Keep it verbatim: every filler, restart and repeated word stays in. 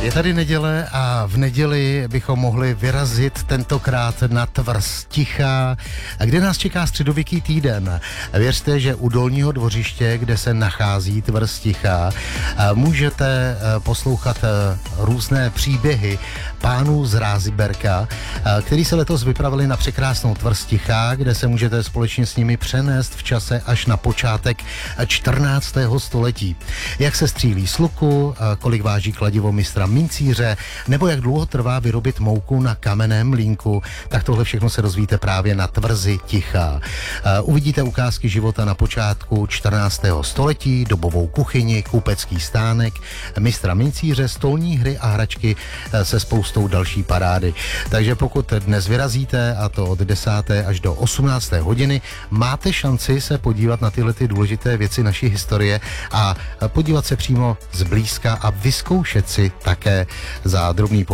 Je tady neděle a v neděli bychom mohli vyrazit tentokrát na tvrz Tichá, kde nás čeká středověký týden. Věřte, že u Dolního Dvořiště, kde se nachází tvrz Tichá, můžete poslouchat různé příběhy pánů z Ráziberka, který se letos vypravili na překrásnou tvrz Tichá, kde se můžete společně s nimi přenést v čase až na počátek čtrnáctého století. Jak se střílí z luku, kolik váží kladivo mistra mincíře, nebo jak dlouho trvá vyrobit mouku na kamenném mlýnku, tak tohle všechno se dozvíte právě na tvrzi Tichá. Uvidíte ukázky života na počátku čtrnáctého století, dobovou kuchyni, kupecký stánek, mistra mincíře, stolní hry a hračky se spoustou další parády. Takže pokud dnes vyrazíte, a to od desáté až do osmnácté hodiny, máte šanci se podívat na tyhle ty důležité věci naší historie a podívat se přímo zblízka a vyzkoušet si také za drobný